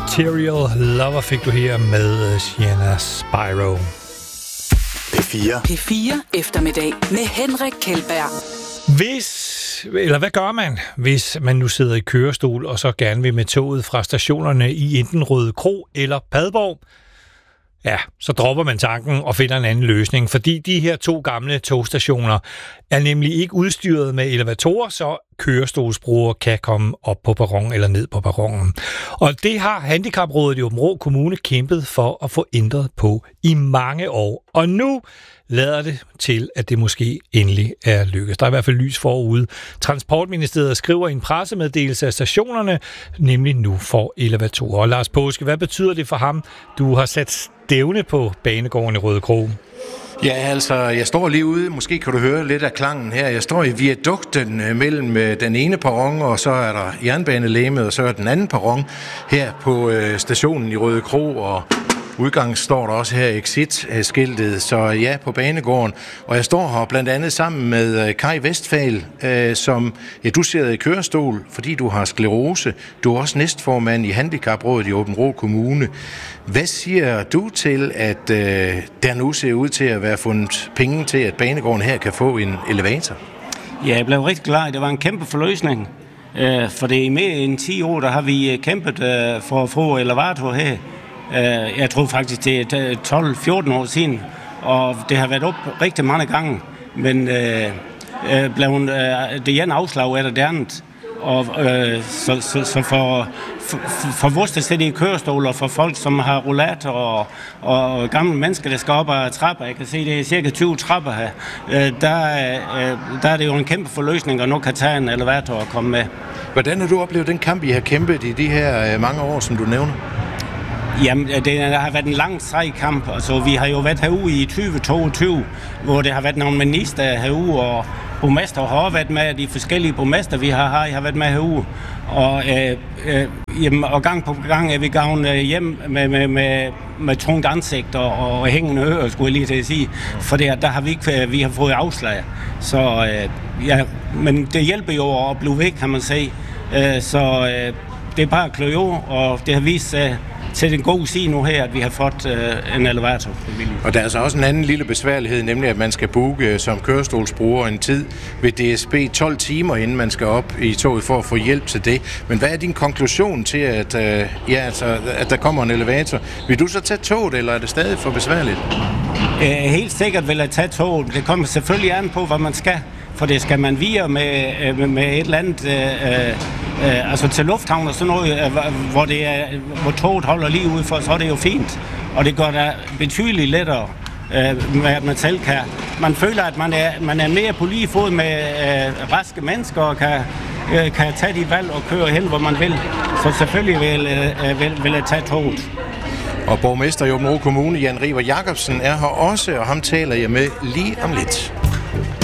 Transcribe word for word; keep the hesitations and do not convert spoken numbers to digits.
Material Lover fik du her med Sienna Spyro. P fire. P fire eftermiddag med Henrik Kjeldberg. Hvis, eller hvad gør man, hvis man nu sidder i kørestol og så gerne vil med toget fra stationerne i enten Rødekro eller Padborg? Ja, så dropper man tanken og finder en anden løsning, fordi de her to gamle togstationer er nemlig ikke udstyret med elevatorer, så kørestolsbrugere kan komme op på perron eller ned på perronen. Og det har Handicaprådet i Aabenraa Kommune kæmpet for at få ændret på i mange år. Og nu lader det til, at det måske endelig er lykkes. Der er i hvert fald lys forude. Transportministeriet skriver i en pressemeddelelse af stationerne, nemlig nu får elevatorer. Og Lars Påske, hvad betyder det for ham? Du har sat stævne på banegården i Rødekro. Ja, altså, jeg står lige ude. Måske kan du høre lidt af klangen her. Jeg står i viadukten mellem den ene perron, og så er der jernbanelægemet, og så er den anden perron her på stationen i Rødekro, og udgang står der også her exit-skiltet, så ja, på banegården. Og jeg står her blandt andet sammen med Kai Westphal, øh, som ja, du sidder i kørestol, fordi du har sklerose. Du er også næstformand i Handicaprådet i Aabenraa Kommune. Hvad siger du til, at øh, der nu ser ud til at være fundet penge til, at banegården her kan få en elevator? Ja, jeg blev rigtig glad. Det var en kæmpe forløsning. Øh, for det er i mere end ti år, der har vi kæmpet øh, for at få elevator her. Jeg tror faktisk, det er tolv fjorten år siden, og det har været op rigtig mange gange, men øh, blev øh, det ene afslag efter det andet. Og, øh, så, så, så for, for, for vores, der sidder i kørestol, og for folk, som har rollator og, og gamle mennesker, der skal op ad trapper, jeg kan se, det er cirka tyve trapper her, øh, der, øh, der er det jo en kæmpe forløsning, og nu kan tage en elevator og komme med. Hvordan har du oplevet den kamp, I har kæmpet i de her øh, mange år, som du nævner? Jamen, det har været en lang sej kamp. Altså, vi har jo været herude i tyve toogtyve, hvor det har været nogle minister herude, og borgmester har været med, de forskellige borgmester, vi har, har, har været med herude. Og, øh, øh, jamen, og gang på gang er vi gavnet hjem med, med, med, med tungt ansigt og, og hængende ører, skulle jeg lige til at sige. For der har vi ikke vi har fået afslag. Så, øh, ja, men det hjælper jo at blive væk, kan man sige. Øh, så øh, det er bare at klø over, og det har vist sig til den gode side nu her, at vi har fået øh, en elevator. Og der er altså også en anden lille besværlighed, nemlig at man skal booke som kørestolsbruger en tid ved D S B tolv timer, inden man skal op i toget for at få hjælp til det. Men hvad er din konklusion til, at, øh, ja, altså, at der kommer en elevator? Vil du så tage toget, eller er det stadig for besværligt? Øh, helt sikkert vil jeg tage toget. Det kommer selvfølgelig an på, hvad man skal. For det skal man via med, med, med et eller andet, øh, øh, altså til lufthavn og sådan noget, øh, hvor, det er, hvor toget holder lige ude for, så er det jo fint. Og det gør det betydeligt lettere, øh, med at man selv kan. Man føler, at man er, man er mere på lige fod med øh, raske mennesker og kan, øh, kan tage de valg og køre hen, hvor man vil. Så selvfølgelig vil, øh, vil, vil jeg tage toget. Og borgmester i Aabenraa Kommune, Jan River Jacobsen, er her også, og ham taler jeg med lige om lidt.